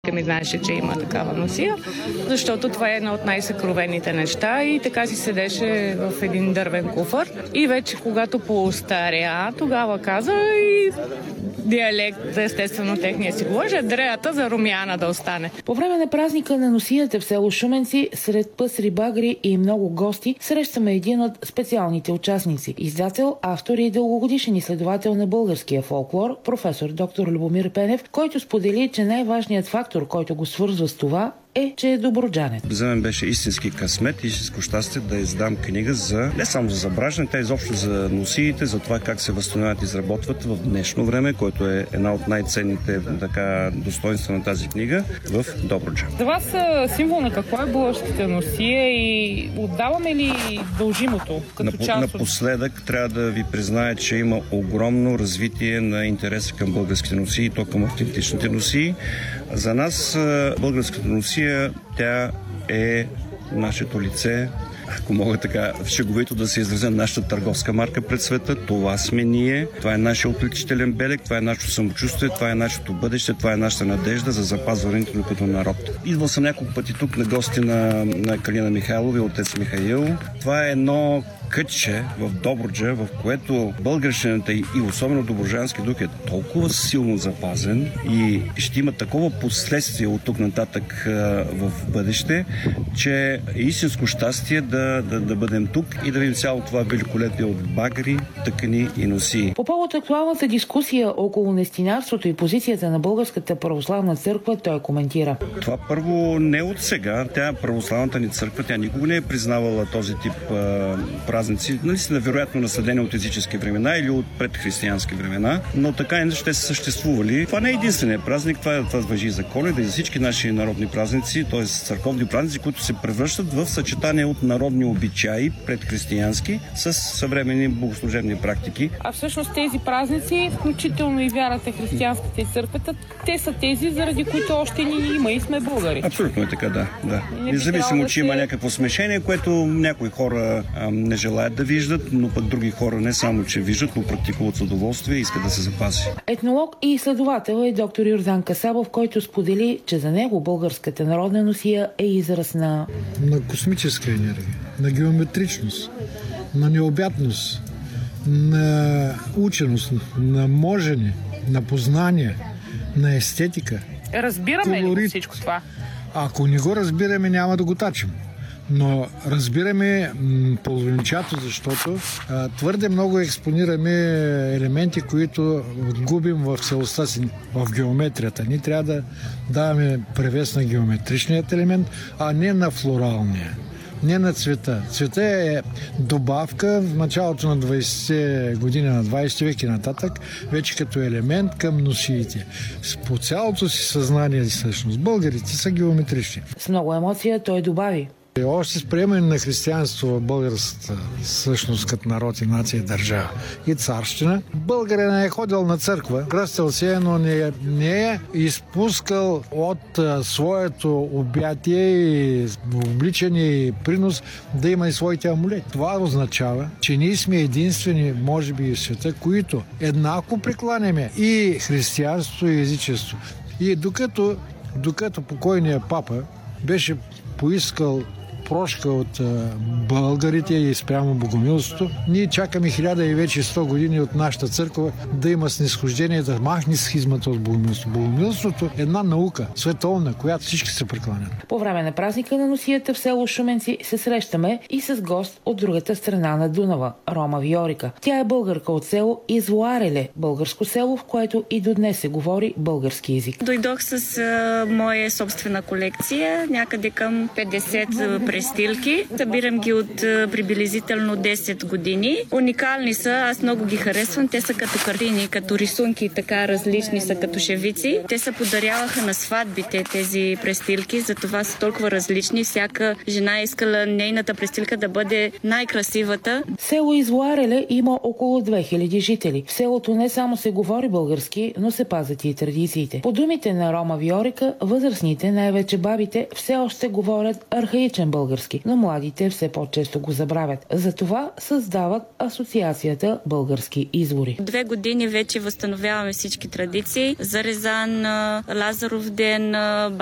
Ми знаеше, че има такава носия, защото това е едно от най-съкровените неща и така си седеше в един дървен куфър. И вече когато поостаря, тогава каза и диалект, естествено техния си говореше, дреята за румяна да остане. По време на празника на носията в село Шуменци, сред пъстри багри и много гости, срещаме един от специалните участници. Издател, автор и дългогодишен изследовател на българския фолклор, професор доктор Любомир Пенев, който сподели, че най-важният фактор, който го свързва с това, е, че е добруджанец. За мен беше истински късмет и истинско щастие да издам книга за не само за забраждането, а изобщо за носиите, за това как се възстановяват и изработват в днешно време, което е една от най-ценните достоинства на тази книга в Добруджа. За вас символ на какво е българските носие и отдаваме ли дължимото като част от... Напоследък трябва да ви призная, че има огромно развитие на интереса към българските носии, то към автентичните носии. За нас българската носия, тя е нашето лице, ако мога така шеговито да се изразя, нашата търговска марка пред света. Това сме ние, това е нашия отличителен белег, това е нашето самочувствие, това е нашето бъдеще, това е нашата надежда за запазването ни като народ. Идвал съм няколко пъти тук на гости на Калина Михайлова и отец Михаил. Това е едно кътче в Добруджа, в което българщината и особено добруджански дух е толкова силно запазен и ще има такова последствие от тук нататък в бъдеще, че е истинско щастие да бъдем тук и да видим цяло това великолепие от багри, тъкани и носии. По повод актуалната дискусия около нестинарството и позицията на Българската православна църква, той коментира. Това първо не от сега. Тя православната ни църква, тя никога не е признавала този тип празници, наистина вероятно наследени от езически времена или от предхристиянски времена, но така иначе те са съществували. Това не е единственият празник, това важи и за Коледа и за всички наши народни празници, т.е. църковни празници, които се превръщат в съчетание от народни обичаи, предхристиянски, с съвременни богослужебни практики. А всъщност тези празници, включително и вярата християнската и църквата, те са тези, заради които още ни има и сме българи. Абсолютно е така, да. Независимо, че има някакво смешение, което някои хора не желаят да виждат, но пък други хора не само, че виждат, но практикуват с удоволствие и искат да се запази. Етнолог и изследовател е доктор Йордан Касабов, който сподели, че за него българската народна носия е израз на космическа енергия, на геометричност, на необятност, на ученост, на можене, на познание, на естетика. Разбираме ли всичко това? Ако не го разбираме, няма да го тачим. Но разбираме половинчато, защото твърде много експонираме елементи, които губим в целостта си, в геометрията. Ние трябва да даваме превес на геометричният елемент, а не на флоралния. Не на цвета. Цвета е добавка в началото на 20-те години на 20 век и нататък, вече като елемент към носиите. По цялото си съзнание и същност. Българите са геометрични. С много емоция той добави. Още с приемане на християнство в българската същност като народ и нация и държава и царщина, българин е ходил на църква, кръстил се, но не е изпускал от своето обятие и обличане и принос да има и своите амулети. Това означава, че ние сме единствени, може би и в света, които еднакво прекланяме и християнство и езичество. И докато покойният папа беше поискал прошка от българите и спрямо богомилството, ние чакаме 1100 години от нашата църква да има снизхождение, да махне схизмата от богомилството. Богомилството е една наука, световна, която всички се прекланят. По време на празника на носията в село Шуменци се срещаме и с гост от другата страна на Дунава, Рома Виорика. Тя е българка от село Извоареле, българско село, в което и до днес се говори български език. Дойдох с моя собствена колекция, някъде към 50 престилки. Събирам ги от приблизително 10 години. Уникални са, аз много ги харесвам. Те са като картини, като рисунки, така различни са като шевици. Те се подаряваха на сватбите тези престилки, затова са толкова различни. Всяка жена искала нейната престилка да бъде най-красивата. Село Извоареле има около 2000 жители. В селото не само се говори български, но се пазят и традициите. По думите на Рома Виорика, възрастните, най-вече бабите, все още говорят архаичен български български, но младите все по-често го забравят. Затова създават асоциацията Български извори. 2 години вече възстановяваме всички традиции. Зарезан, Лазаров ден,